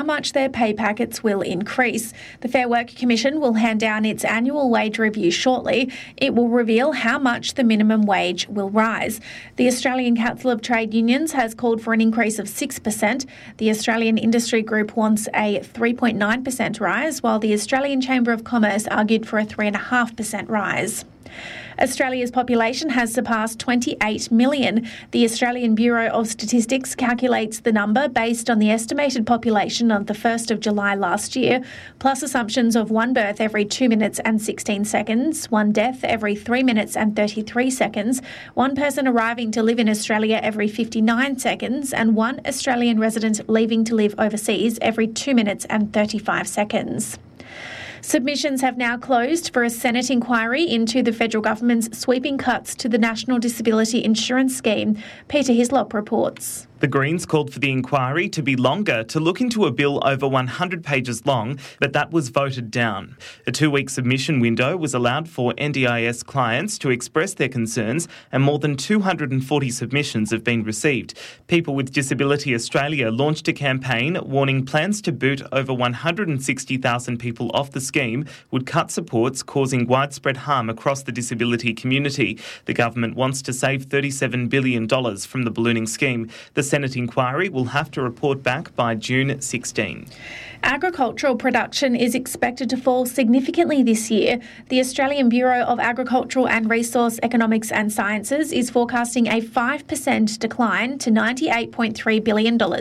much their pay packets will increase. The Fair Work Commission will hand down its annual wage review shortly. It will reveal how much the minimum wage will rise. The Australian Council of Trade Unions has called for an increase of 6%. The Australian Industry Group wants a 3.9% rise, while the Australian Chamber of Commerce argued for a 3.5% rise. Australia's population has surpassed 28 million. The Australian Bureau of Statistics calculates the number based on the estimated population of the 1st of July last year, plus assumptions of one birth every 2 minutes and 16 seconds, one death every 3 minutes and 33 seconds, one person arriving to live in Australia every 59 seconds, and one Australian resident leaving to live overseas every 2 minutes and 35 seconds. Submissions have now closed for a Senate inquiry into the federal government's sweeping cuts to the National Disability Insurance Scheme. Peter Hislop reports. The Greens called for the inquiry to be longer to look into a bill over 100 pages long, but that was voted down. A 2-week submission window was allowed for NDIS clients to express their concerns, and more than 240 submissions have been received. People with Disability Australia launched a campaign warning plans to boot over 160,000 people off the scheme would cut supports, causing widespread harm across the disability community. The government wants to save $37 billion from the ballooning scheme. The Senate inquiry will have to report back by June 16. Agricultural production is expected to fall significantly this year. The Australian Bureau of Agricultural and Resource Economics and Sciences is forecasting a 5% decline to $98.3 billion in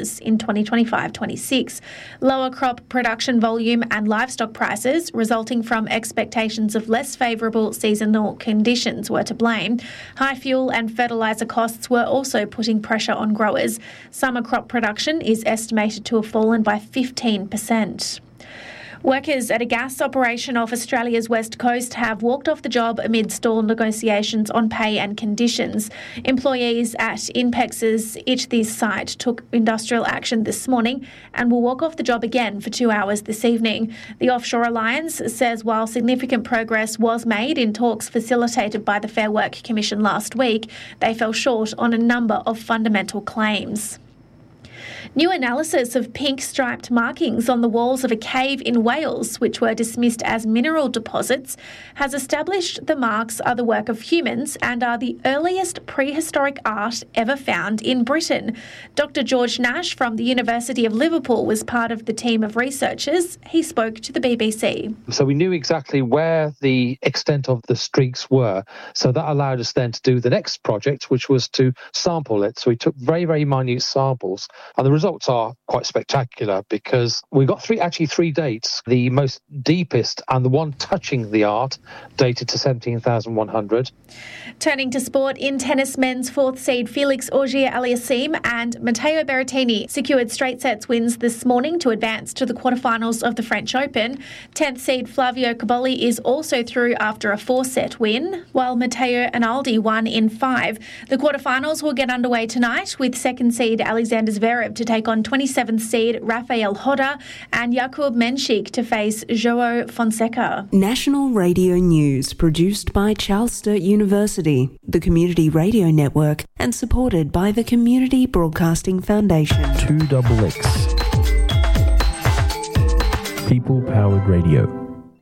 2025-26. Lower crop production volume and livestock prices, resulting from expectations of less favourable seasonal conditions, were to blame. High fuel and fertiliser costs were also putting pressure on growers. Summer crop production is estimated to have fallen by 15%. Workers at a gas operation off Australia's west coast have walked off the job amid stalled negotiations on pay and conditions. Employees at INPEX's Ichthys site took industrial action this morning and will walk off the job again for 2 hours this evening. The Offshore Alliance says while significant progress was made in talks facilitated by the Fair Work Commission last week, they fell short on a number of fundamental claims. New analysis of pink striped markings on the walls of a cave in Wales, which were dismissed as mineral deposits, has established the marks are the work of humans and are the earliest prehistoric art ever found in Britain. Dr. George Nash from the University of Liverpool was part of the team of researchers. He spoke to the BBC. So we knew exactly where the extent of the streaks were. So that allowed us then to do the next project, which was to sample it. So we took very, very minute samples. And the results are quite spectacular because we got three dates. The most deepest and the one touching the art dated to 17,100. Turning to sport, in tennis, men's fourth seed Felix Auger-Aliassime and Matteo Berrettini secured straight sets wins this morning to advance to the quarterfinals of the French Open. 10th seed Flavio Cobolli is also through after a 4-set win, while Matteo Analdi won in 5. The quarterfinals will get underway tonight with second seed Alexander Zverev to take on 27th seed Rafael Hodder and Jakub Menchik to face João Fonseca. National Radio News produced by Charles Sturt University, the Community Radio Network, and supported by the Community Broadcasting Foundation. 2XX. People Powered Radio.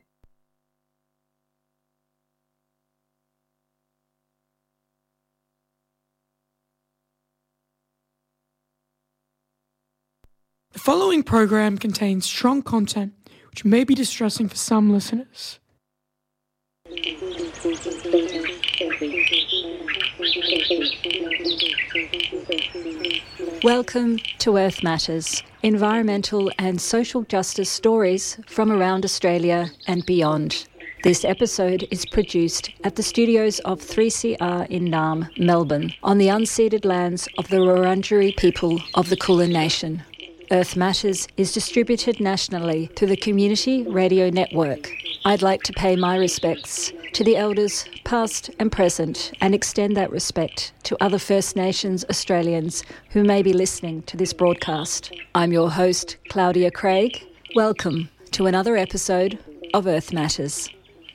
The following program contains strong content which may be distressing for some listeners. Welcome to Earth Matters, environmental and social justice stories from around Australia and beyond. This episode is produced at the studios of 3CR in Naarm, Melbourne, on the unceded lands of the Wurundjeri people of the Kulin Nation. Earth Matters is distributed nationally through the Community Radio Network. I'd like to pay my respects to the elders past and present and extend that respect to other First Nations Australians who may be listening to this broadcast. I'm your host, Claudia Craig. Welcome to another episode of Earth Matters.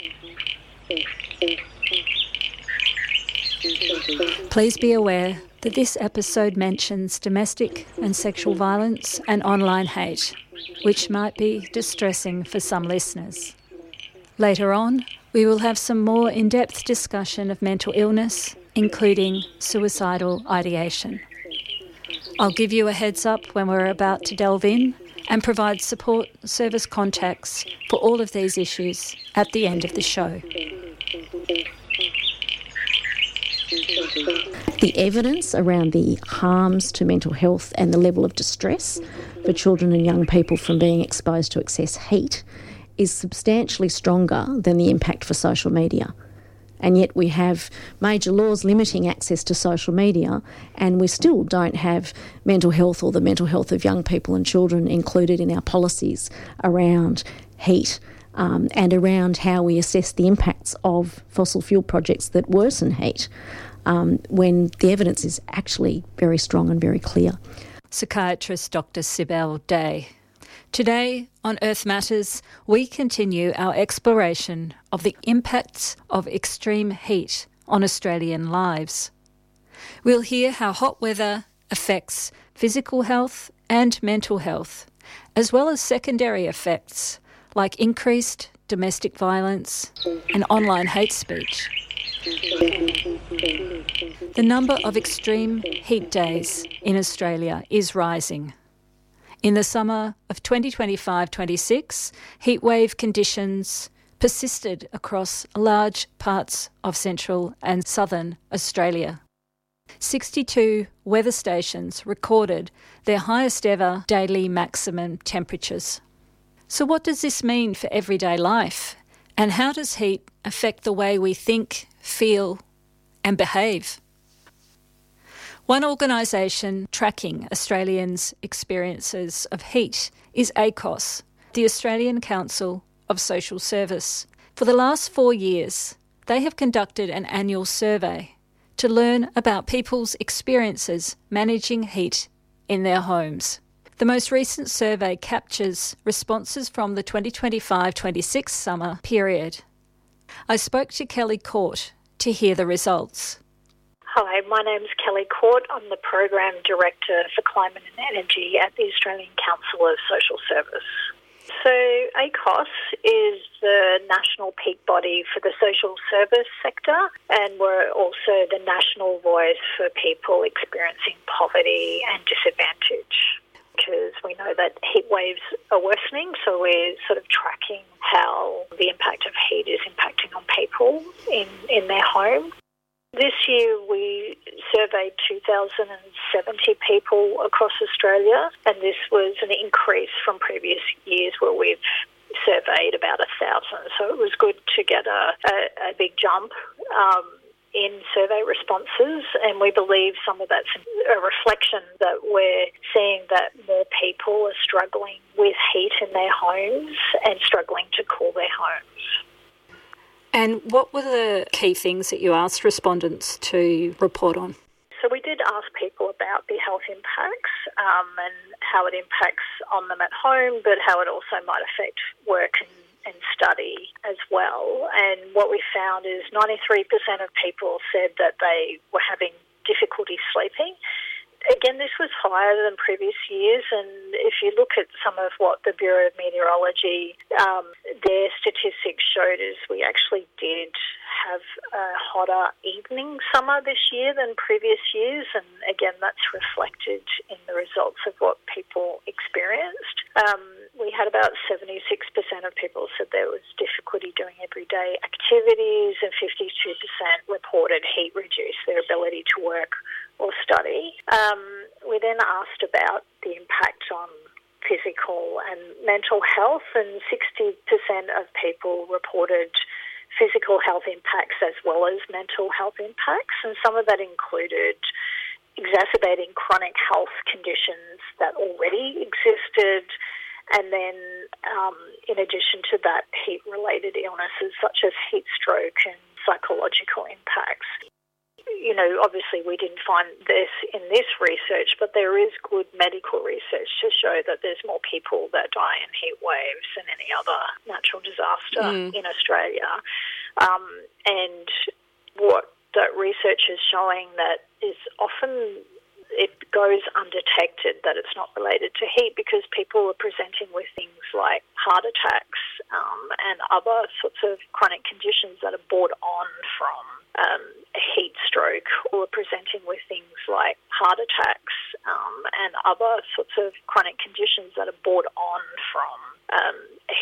Please be aware that this episode mentions domestic and sexual violence and online hate. which might be distressing for some listeners. Later on, we will have some more in-depth discussion of mental illness, including suicidal ideation. I'll give you a heads up when we're about to delve in and provide support service contacts for all of these issues at the end of the show. The evidence around the harms to mental health and the level of distress for children and young people from being exposed to excess heat is substantially stronger than the impact for social media. And yet we have major laws limiting access to social media, and we still don't have mental health or the mental health of young people and children included in our policies around heat and around how we assess the impacts of fossil fuel projects that worsen heat when the evidence is actually very strong and very clear. Psychiatrist Dr. Sibel Day. Today on Earth Matters, we continue our exploration of the impacts of extreme heat on Australian lives. We'll hear how hot weather affects physical health and mental health, as well as secondary effects like increased domestic violence and online hate speech. The number of extreme heat days in Australia is rising. In the summer of 2025-26, heatwave conditions persisted across large parts of central and southern Australia. 62 weather stations recorded their highest ever daily maximum temperatures. So what does this mean for everyday life? And how does heat affect the way we think, feel and behave? One organisation tracking Australians' experiences of heat is ACOSS, the Australian Council of Social Service. For the last 4 years, they have conducted an annual survey to learn about people's experiences managing heat in their homes. The most recent survey captures responses from the 2025-26 summer period. I spoke to Kelly Court to hear the results. Hi, my name's Kelly Court. I'm the Program Director for Climate and Energy at the Australian Council of Social Service. So ACOSS is the national peak body for the social service sector, and we're also the national voice for people experiencing poverty and disadvantage, because we know that heat waves are worsening, so we're sort of tracking how the impact of heat is impacting on people in their home. This year we surveyed 2,070 people across Australia, and this was an increase from previous years where we've surveyed about 1,000. So it was good to get a big jump in survey responses, and we believe some of that's a reflection that we're seeing that more people are struggling with heat in their homes and struggling to cool their homes. And what were the key things that you asked respondents to report on? So we did ask people about the health impacts and how it impacts on them at home, but how it also might affect work and study as well. And what we found is 93% of people said that they were having difficulty sleeping. Again, this was higher than previous years, and if you look at some of what the Bureau of Meteorology, their statistics showed is we actually did have a hotter evening summer this year than previous years, and again, that's reflected in the results of what people experienced. We had about 76% of people said there was difficulty doing everyday activities, and 52% reported heat reduced their ability to work or study. We then asked about the impact on physical and mental health, and 60% of people reported physical health impacts as well as mental health impacts, and some of that included exacerbating chronic health conditions that already existed, and then in addition to that, heat-related illnesses such as heat stroke and psychological impacts. You know, obviously we didn't find this in this research, but there is good medical research to show that there's more people that die in heat waves than any other natural disaster in Australia. And what that research is showing that is often it goes undetected that it's not related to heat because people are presenting with things like heart attacks and other sorts of chronic conditions that are brought on from heat stroke, or presenting with things like heart attacks and other sorts of chronic conditions that are brought on from